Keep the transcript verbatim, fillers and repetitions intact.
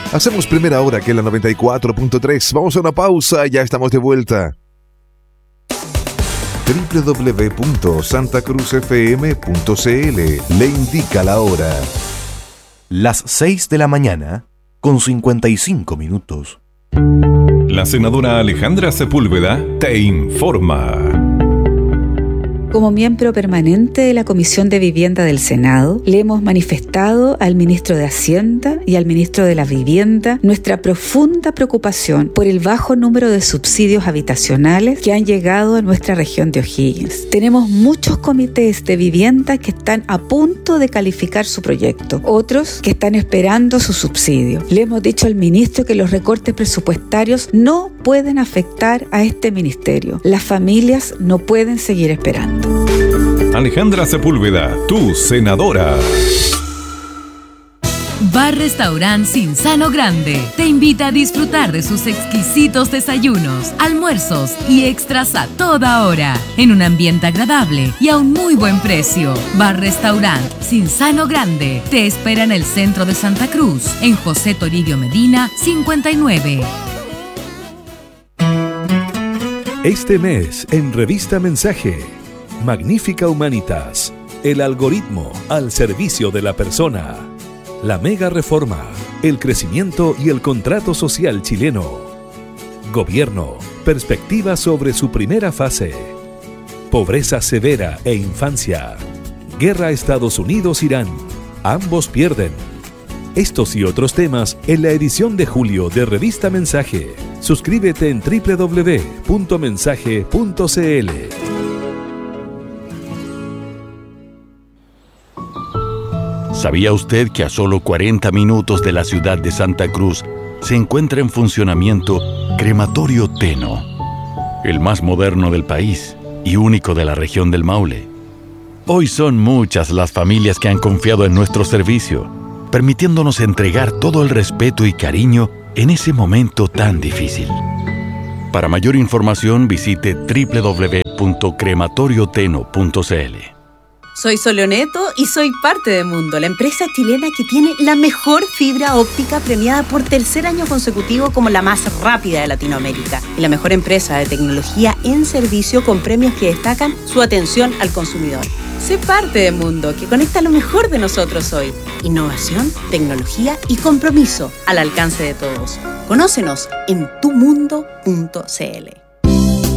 Hacemos primera hora que es la noventa y cuatro punto tres. Vamos a una pausa, ya estamos de vuelta. doble u doble u doble u punto santa cruz f m punto c l le indica la hora. Las seis de la mañana con cincuenta y cinco minutos. La senadora Alejandra Sepúlveda te informa. Como miembro permanente de la Comisión de Vivienda del Senado, le hemos manifestado al ministro de Hacienda y al ministro de la Vivienda nuestra profunda preocupación por el bajo número de subsidios habitacionales que han llegado a nuestra región de O'Higgins. Tenemos muchos comités de vivienda que están a punto de calificar su proyecto, otros que están esperando su subsidio. Le hemos dicho al ministro que los recortes presupuestarios no pueden afectar a este ministerio. Las familias no pueden seguir esperando. Alejandra Sepúlveda, tu senadora. Bar Restaurant Cinzano Grande te invita a disfrutar de sus exquisitos desayunos, almuerzos y extras a toda hora, en un ambiente agradable y a un muy buen precio. Bar Restaurant Cinzano Grande te espera en el centro de Santa Cruz, en José Toribio Medina cincuenta y nueve. Este mes en Revista Mensaje, Magnífica Humanitas, el algoritmo al servicio de la persona. La mega reforma, el crecimiento y el contrato social chileno. Gobierno, perspectiva sobre su primera fase. Pobreza severa e infancia. Guerra Estados Unidos-Irán. Ambos pierden. Estos y otros temas en la edición de julio de Revista Mensaje. Suscríbete en doble u doble u doble u punto mensaje punto c l. ¿Sabía usted que a solo cuarenta minutos de la ciudad de Santa Cruz se encuentra en funcionamiento Crematorio Teno, el más moderno del país y único de la región del Maule? Hoy son muchas las familias que han confiado en nuestro servicio, permitiéndonos entregar todo el respeto y cariño en ese momento tan difícil. Para mayor información visite doble u doble u doble u punto crematorio teno punto c l. Soy Soleoneto y soy parte de Mundo, la empresa chilena que tiene la mejor fibra óptica premiada por tercer año consecutivo como la más rápida de Latinoamérica y la mejor empresa de tecnología en servicio con premios que destacan su atención al consumidor. Sé parte de Mundo, que conecta lo mejor de nosotros hoy. Innovación, tecnología y compromiso al alcance de todos. Conócenos en tu mundo punto c l.